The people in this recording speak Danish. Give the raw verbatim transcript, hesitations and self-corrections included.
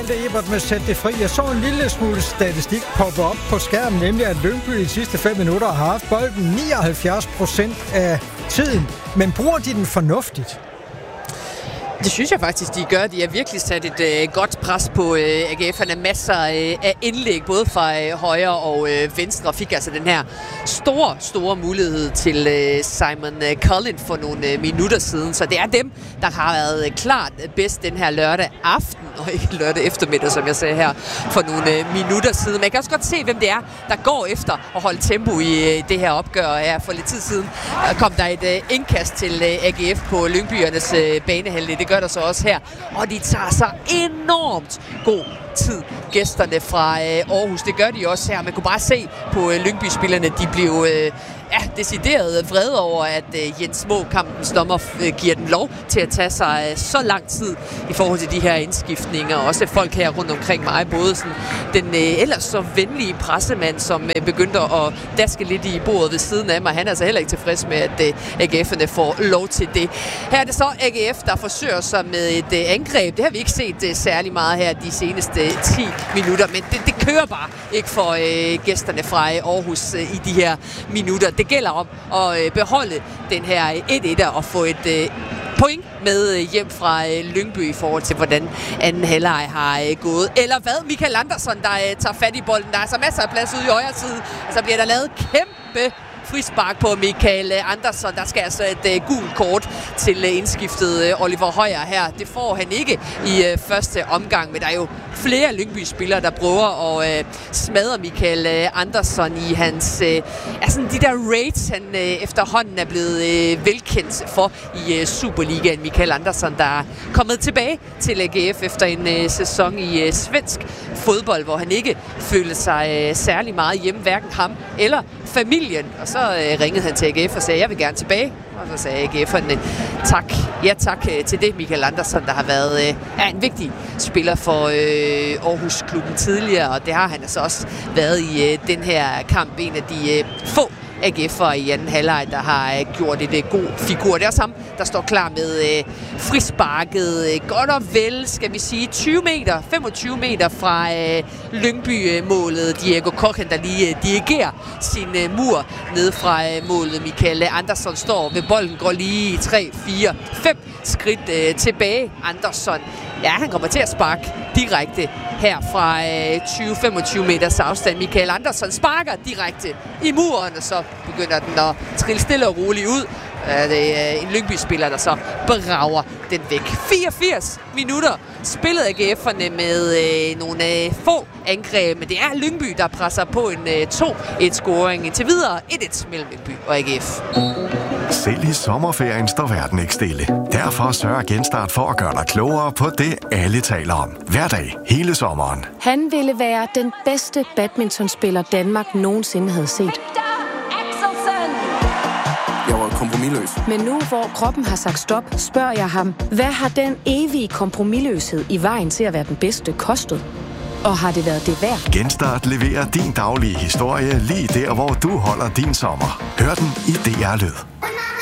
Malte Ebert med Sæt det fri. Jeg så en lille smule statistik poppe op på skærmen, nemlig at Lyngby i de sidste fem minutter har haft bolden nioghalvfjerds procent af tiden. Men bruger de den fornuftigt? Det synes jeg faktisk, de gør. De har virkelig sat et øh, godt pres på øh, A G F'erne. Masser øh, af indlæg, både fra øh, højre og øh, venstre. Fik altså den her store, store mulighed til øh, Simon øh, Cullen for nogle øh, minutter siden. Så det er dem, der har været øh, klart bedst den her lørdag aften, og ikke lørdag eftermiddag, som jeg sagde her, for nogle øh, minutter siden. Men jeg kan også godt se, hvem det er, der går efter at holde tempo i øh, det her opgør. Her for lidt tid siden der kom der et øh, indkast til øh, A G F på Lyngbyernes øh, banehalvdel. Det gør der så også her, og de tager sig enormt god tid, gæsterne fra øh, Aarhus. Det gør de også her. Man kunne bare se på øh, Lyngby-spillerne, de blev øh, ja, decideret vrede over, at øh, Jens Må, kampens dommer, øh, giver den lov til at tage sig øh, så lang tid i forhold til de her indskiftninger. Også folk her rundt omkring mig, både sådan, den øh, ellers så venlige pressemand, som øh, begyndte at daske lidt i bordet ved siden af mig. Han er altså heller ikke tilfreds med, at øh, A G F'erne får lov til det. Her er det så A G F, der forsøger sig med et øh, angreb. Det har vi ikke set øh, særlig meget her de seneste øh, ti minutter, men det, det kører bare ikke for øh, gæsterne fra øh, Aarhus øh, i de her minutter. Det gælder om at øh, beholde den her et-etter og få et øh, point med øh, hjem fra øh, Lyngby i forhold til, hvordan anden halvleg har øh, gået. Eller hvad? Michael Andersson, der øh, tager fat i bolden. Der er så masser af plads ude i højre side. Så bliver der lavet kæmpe frispark på Michael Andersson. Der skal altså et uh, gult kort til uh, indskiftet uh, Oliver Højer her. Det får han ikke i uh, første omgang, men der er jo flere Lyngby-spillere, der prøver at uh, smadre Michael uh, Andersson i hans... Uh, altså de der raids, han uh, efterhånden er blevet uh, velkendt for i uh, Superligaen. Michael Andersson, der er kommet tilbage til A G F efter en uh, sæson i uh, svensk fodbold, hvor han ikke følte sig uh, særlig meget hjemme, hverken ham eller familien. Og så øh, ringede han til A G F og sagde, jeg vil gerne tilbage. Og så sagde A G F'erne tak. Ja tak øh, til det. Michael Andersson, der har været øh, er en vigtig spiller for øh, Aarhus-klubben tidligere. Og det har han altså også været i øh, den her kamp. En af de øh, få A G F'ere i anden halvleg, der har øh, gjort et øh, god figur. Det er også ham, der står klar med øh, frisparket. Øh, godt og vel, skal vi sige, tyve meter, femogtyve meter fra øh, Lyngby-målet. Diego Kochen, der lige øh, dirigerer sin øh, mur ned fra øh, målet. Michael Andersson står ved bolden, går lige tre, fire, fem skridt øh, tilbage. Andersson, ja, han kommer til at sparke direkte her fra øh, tyve til femogtyve meters afstand. Michael Andersson sparker direkte i muren, og så begynder den at trille stille og roligt ud. Det er en Lyngby-spiller, der så brager den væk. fireogfirs minutter spillede A G F'erne med øh, nogle øh, få angreb, men det er Lyngby, der presser på en øh, to-et-scoring. Indtil videre et-et mellem Lyngby og A G F. Selv i sommerferien står verden ikke stille. Derfor sørger Genstart for at gøre dig klogere på det, alle taler om. Hver dag, hele sommeren. Han ville være den bedste badmintonspiller, Danmark nogensinde havde set. Jeg var kompromisløs. Men nu, hvor kroppen har sagt stop, spørger jeg ham, hvad har den evige kompromisløshed i vejen til at være den bedste kostet? Og har det været det værd? Genstart leverer din daglige historie lige der, hvor du holder din sommer. Hør den i D R Lyd.